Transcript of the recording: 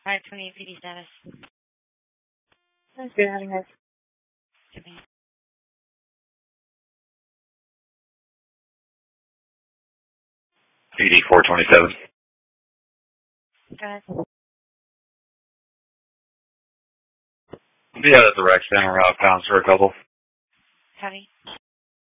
528 PD status. That's good having us. PD 427. Go ahead. Yeah, that's a Rex down route pounds for a couple. Copy.